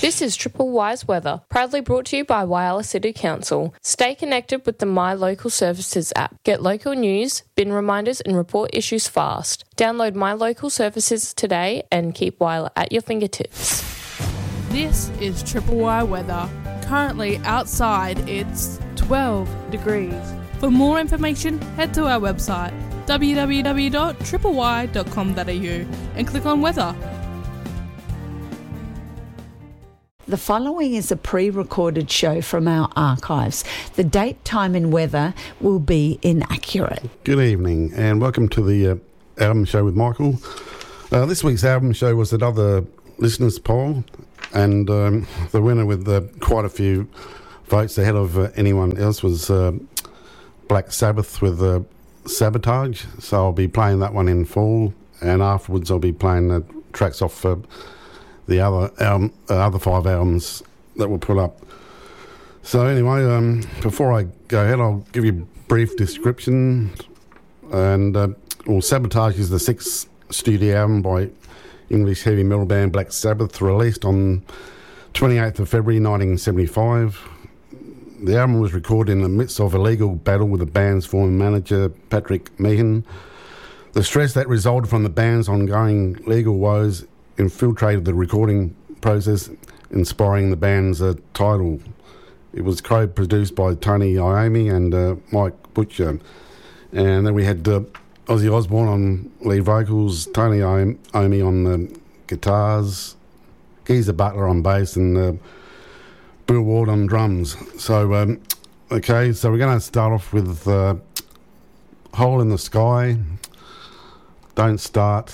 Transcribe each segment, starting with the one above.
This is Triple Y's weather, proudly brought to you by Whyalla City Council. Stay connected with the My Local Services app. Get local news, bin reminders and report issues fast. Download My Local Services today and keep Whyalla at your fingertips. This is Triple Y weather. Currently outside it's 12 degrees. For more information, head to our website www.tripley.com.au and click on weather. The following is a pre-recorded show from our archives. The date, time and weather will be inaccurate. Good evening and welcome to the album show with Michael. This week's album show was another listeners' poll, and the winner with quite a few votes ahead of anyone else was Black Sabbath with Sabotage. So I'll be playing that one in full, and afterwards I'll be playing tracks off the other 5 albums that were put up. So anyway, before I go ahead, I'll give you a brief description. And Sabotage is the 6th studio album by English heavy metal band Black Sabbath, released on 28th of February 1975. The album was recorded in the midst of a legal battle with the band's former manager, Patrick Meehan. The stress that resulted from the band's ongoing legal woes infiltrated the recording process, inspiring the band's title. It was co-produced by Tony Iommi and Mike Butcher. And then we had Ozzy Osbourne on lead vocals, Tony Iommi on the guitars, Geezer Butler on bass, and Bill Ward on drums. So, okay, so we're going to start off with Hole in the Sky, Don't Start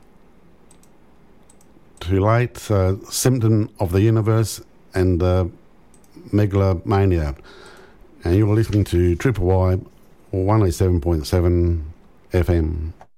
Too Late, Symptom of the Universe, and Megalomania. And you're listening to Triple Y 107.7 FM.